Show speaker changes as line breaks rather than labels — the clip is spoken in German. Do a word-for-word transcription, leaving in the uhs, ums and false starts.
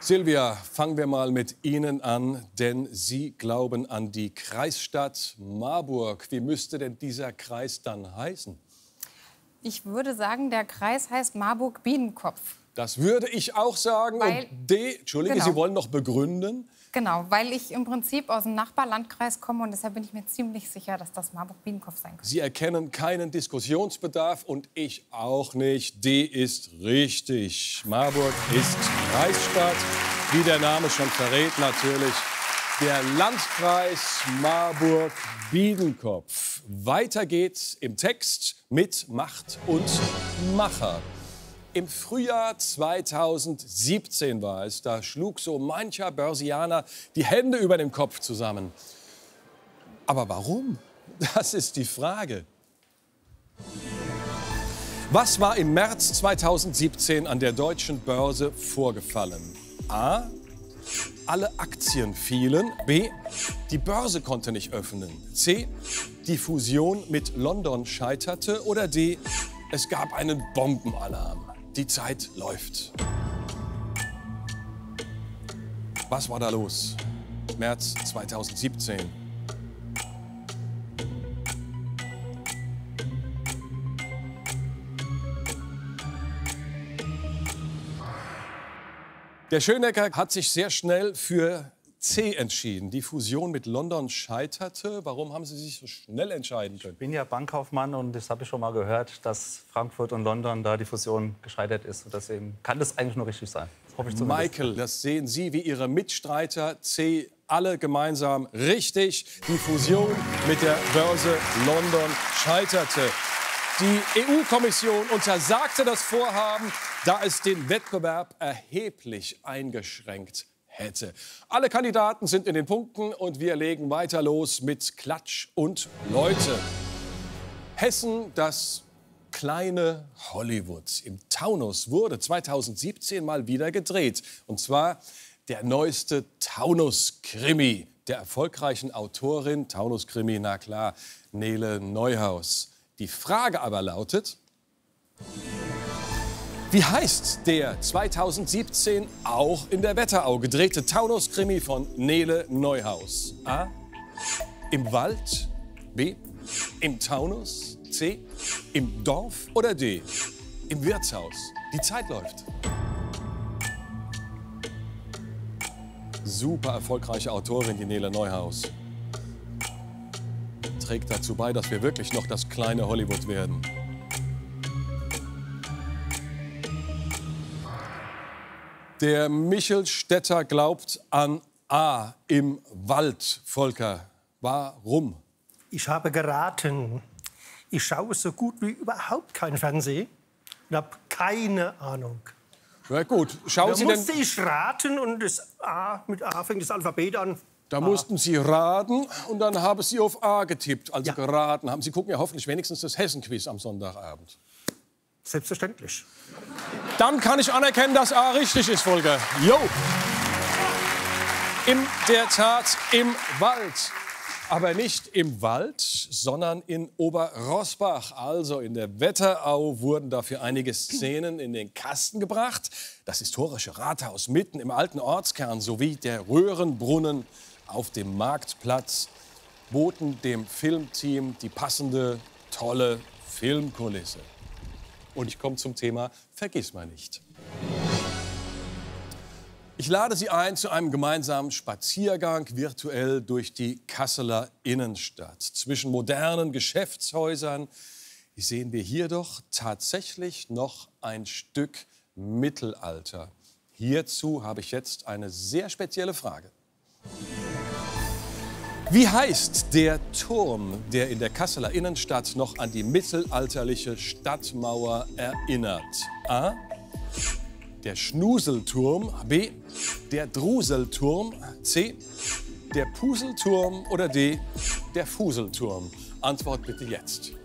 Silvia, fangen wir mal mit Ihnen an, denn Sie glauben an die Kreisstadt Marburg. Wie müsste denn dieser Kreis dann heißen?
Ich würde sagen, der Kreis heißt Marburg-Biedenkopf.
Das würde ich auch sagen.
Weil,
Und D, Entschuldige,
genau.
Sie wollen noch begründen?
Genau, weil ich im Prinzip aus dem Nachbarlandkreis komme und deshalb bin ich mir ziemlich sicher, dass das Marburg-Biedenkopf sein könnte.
Sie erkennen keinen Diskussionsbedarf und ich auch nicht. D ist richtig. Marburg ist Kreisstadt, wie der Name schon verrät, natürlich der Landkreis Marburg-Biedenkopf. Weiter geht's im Text mit Macht und Macher. Im Frühjahr zweitausendsiebzehn war es, da schlug so mancher Börsianer die Hände über dem Kopf zusammen. Aber warum? Das ist die Frage. Was war im März zweitausendsiebzehn an der deutschen Börse vorgefallen? A. Alle Aktien fielen. B. Die Börse konnte nicht öffnen. C. Die Fusion mit London scheiterte. Oder D. Es gab einen Bombenalarm. Die Zeit läuft. Was war da los? März zweitausendsiebzehn. Der Schönecker hat sich sehr schnell für C entschieden. Die Fusion mit London scheiterte. Warum haben Sie sich so schnell entscheiden können?
Ich bin ja Bankkaufmann und das habe ich schon mal gehört, dass Frankfurt und London da die Fusion gescheitert ist. Und deswegen kann das eigentlich nur richtig sein. Das hoffe ich zumindest.
Michael, das sehen Sie wie Ihre Mitstreiter. C, alle gemeinsam richtig. Die Fusion mit der Börse London scheiterte. Die E U-Kommission untersagte das Vorhaben, da es den Wettbewerb erheblich eingeschränkt hätte. Alle Kandidaten sind in den Punkten und wir legen weiter los mit Klatsch und Leute. Hessen, das kleine Hollywood. Im Taunus wurde zweitausendsiebzehn mal wieder gedreht. Und zwar der neueste Taunus-Krimi der erfolgreichen Autorin, Taunus-Krimi, na klar, Nele Neuhaus. Die Frage aber lautet: Wie heißt der zweitausendsiebzehn auch in der Wetterau gedrehte Taunus-Krimi von Nele Neuhaus? A. Im Wald. B. Im Taunus. C. Im Dorf. Oder D. Im Wirtshaus. Die Zeit läuft. Super erfolgreiche Autorin, die Nele Neuhaus. Trägt dazu bei, dass wir wirklich noch das kleine Hollywood werden. Der Michelstädter glaubt an A. Im Wald. Volker, warum?
Ich habe geraten. Ich schaue so gut wie überhaupt kein Fernsehen und habe keine Ahnung.
Na gut, schauen
Da
Sie denn...
musste ich raten und das A, mit A fängt das Alphabet an.
Da
A.
mussten Sie raten und dann haben Sie auf A getippt, also
Ja.
geraten haben. Sie gucken ja hoffentlich wenigstens das Hessen-Quiz am Sonntagabend.
Selbstverständlich.
Dann kann ich anerkennen, dass A richtig ist, Volker. Jo. In der Tat im Wald. Aber nicht im Wald, sondern in Oberrossbach. Also in der Wetterau wurden dafür einige Szenen in den Kasten gebracht. Das historische Rathaus mitten im alten Ortskern sowie der Röhrenbrunnen auf dem Marktplatz boten dem Filmteam die passende, tolle Filmkulisse. Und ich komme zum Thema Vergissmeinnicht. Ich lade Sie ein zu einem gemeinsamen Spaziergang virtuell durch die Kasseler Innenstadt. Zwischen modernen Geschäftshäusern sehen wir hier doch tatsächlich noch ein Stück Mittelalter. Hierzu habe ich jetzt eine sehr spezielle Frage. Wie heißt der Turm, der in der Kasseler Innenstadt noch an die mittelalterliche Stadtmauer erinnert? A. Der Schnuselturm. B. Der Druselturm. C. Der Puselturm. Oder D. Der Fuselturm. Antwort bitte jetzt.